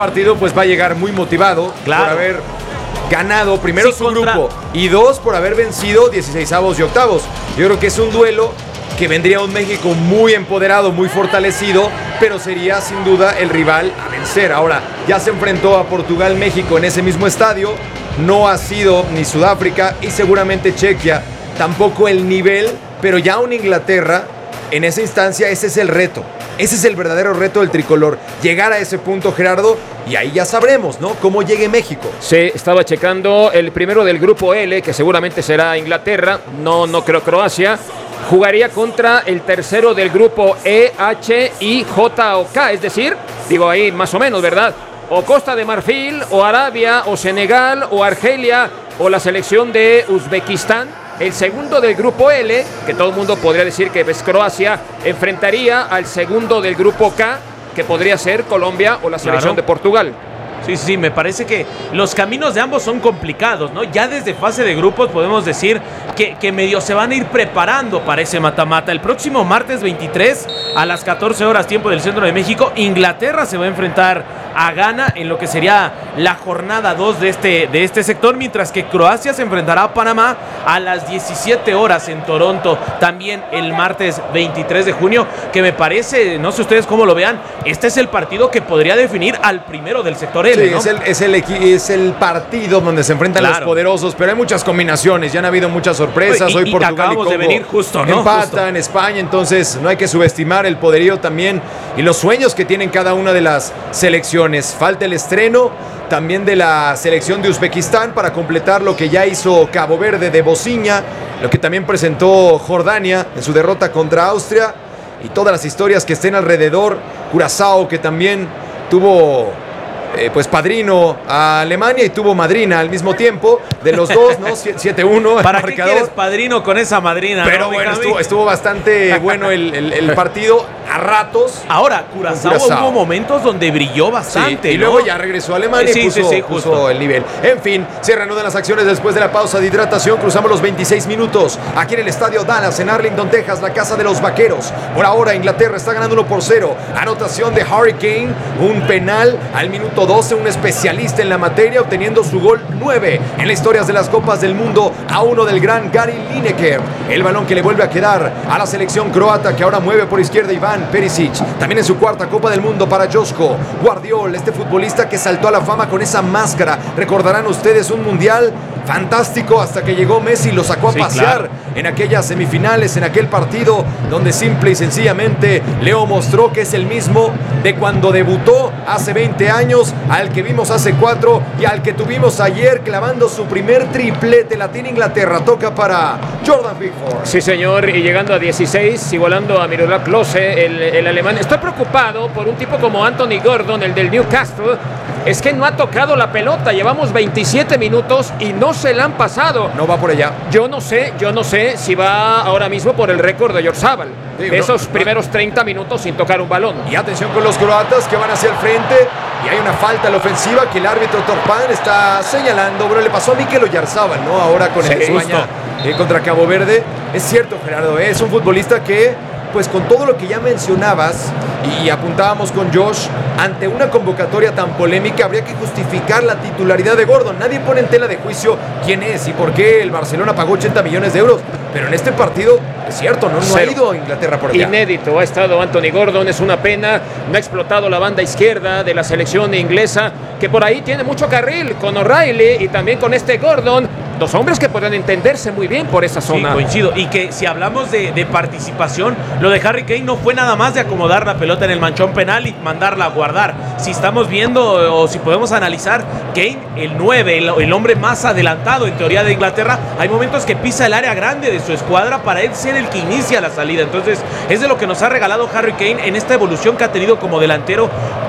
partido pues va a llegar muy motivado por haber ganado primero su grupo y dos por haber vencido 16avos y octavos. Yo creo que es un duelo que vendría un México muy empoderado, muy fortalecido, pero sería sin duda el rival a vencer. Ahora, ya se enfrentó a Portugal-México en ese mismo estadio, no ha sido ni Sudáfrica y seguramente Chequia, tampoco el nivel, pero ya un Inglaterra, en esa instancia ese es el reto. Ese es el verdadero reto del tricolor, llegar a ese punto, Gerardo, y ahí ya sabremos, ¿no?, cómo llegue México. Sí, estaba checando el primero del grupo L, que seguramente será Inglaterra, no creo Croacia. Jugaría contra el tercero del grupo E, H, I, J o K, es decir, digo ahí más o menos, ¿verdad? O Costa de Marfil, o Arabia, o Senegal, o Argelia, o la selección de Uzbekistán. El segundo del grupo L, que todo el mundo podría decir que es Croacia, enfrentaría al segundo del grupo K, que podría ser Colombia o la selección de Portugal. Sí, me parece que los caminos de ambos son complicados, ¿no? Ya desde fase de grupos podemos decir que medio se van a ir preparando para ese mata-mata. El próximo martes 23 a las 14 horas tiempo del centro de México, Inglaterra se va a enfrentar a Ghana en lo que sería la jornada 2 de este sector, mientras que Croacia se enfrentará a Panamá a las 17 horas en Toronto, también el martes 23 de junio, que me parece, no sé ustedes cómo lo vean, este es el partido que podría definir al primero del sector L, ¿no? Es el partido donde se enfrentan los poderosos, pero hay muchas combinaciones, ya han habido muchas sorpresas. Hoy Portugal acabamos de venir justo, ¿no? Empatan en España, entonces no hay que subestimar el poderío también y los sueños que tienen cada una de las selecciones. Falta el estreno también de la selección de Uzbekistán para completar lo que ya hizo Cabo Verde de Bociña, lo que también presentó Jordania en su derrota contra Austria y todas las historias que estén alrededor. Curazao, que también tuvo pues padrino a Alemania y tuvo madrina al mismo tiempo, de los dos, ¿no? 7-1. ¿Para qué quieres padrino con esa madrina? Pero ¿no, bueno, estuvo bastante bueno el partido a ratos. Ahora, Curazao hubo momentos donde brilló bastante, sí, y luego ya regresó a Alemania y puso el nivel. En fin, se reanudan las acciones después de la pausa de hidratación. Cruzamos los 26 minutos aquí en el estadio Dallas, en Arlington, Texas, la casa de los vaqueros. Por ahora, Inglaterra está ganando 1-0. Anotación de Harry Kane, un penal al minuto 12, un especialista en la materia, obteniendo su gol 9 en las historias de las Copas del Mundo a uno del gran Gary Lineker. El balón que le vuelve a quedar a la selección croata, que ahora mueve por izquierda Iván Perisic. También en su cuarta Copa del Mundo para Joško Guardiol, este futbolista que saltó a la fama con esa máscara. Recordarán ustedes un mundial fantástico hasta que llegó Messi y lo sacó a pasear en aquellas semifinales, en aquel partido donde simple y sencillamente Leo mostró que es el mismo de cuando debutó hace 20 años, al que vimos hace 4 y al que tuvimos ayer clavando su primer triplete. Latina Inglaterra, toca para Jordan Pickford. Sí, señor, y llegando a 16, igualando a Miroslav Klose, el alemán. Estoy preocupado por un tipo como Anthony Gordon, el del Newcastle. Es que no ha tocado la pelota, llevamos 27 minutos y no se la han pasado. No va por allá. Yo no sé si va ahora mismo por el récord de Oyarzabal. Sí, esos primeros 30 minutos sin tocar un balón. Y atención con los croatas que van hacia el frente. Y hay una falta a la ofensiva que el árbitro Torpan está señalando. Bueno, le pasó a Mikel Oyarzabal, ¿no? Ahora con el España contra Cabo Verde. Es cierto, Gerardo, es un futbolista que, pues con todo lo que ya mencionabas y apuntábamos con Josh, ante una convocatoria tan polémica habría que justificar la titularidad de Gordon. Nadie pone en tela de juicio quién es y por qué el Barcelona pagó 80 millones de euros. Pero en este partido, es cierto, no ha ido a Inglaterra por allá. Inédito ha estado Anthony Gordon, es una pena. No ha explotado la banda izquierda de la selección inglesa, que por ahí tiene mucho carril con O'Reilly y también con este Gordon. Dos hombres que pueden entenderse muy bien por esa zona. Sí, coincido. Y que si hablamos de participación, lo de Harry Kane no fue nada más de acomodar la pelota en el manchón penal y mandarla a guardar. Si estamos viendo o si podemos analizar, Kane, el 9, el hombre más adelantado en teoría de Inglaterra, hay momentos que pisa el área grande de su escuadra para él ser el que inicia la salida. Entonces, es de lo que nos ha regalado Harry Kane en esta evolución que ha tenido como delantero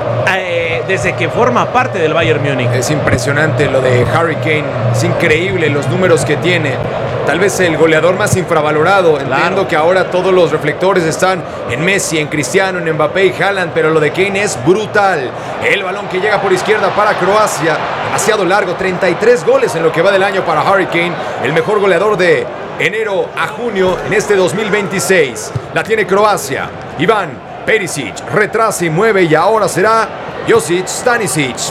desde que forma parte del Bayern Múnich. Es impresionante lo de Harry Kane, es increíble los números que tiene. Tal vez el goleador más infravalorado. Entiendo que ahora todos los reflectores están en Messi, en Cristiano, en Mbappé y Haaland, pero lo de Kane es brutal. El balón que llega por izquierda para Croacia, demasiado largo, 33 goles en lo que va del año para Harry Kane, el mejor goleador de enero a junio en este 2026. La tiene Croacia. Iván Perisic retrasa y mueve, y ahora será Josic Stanisic.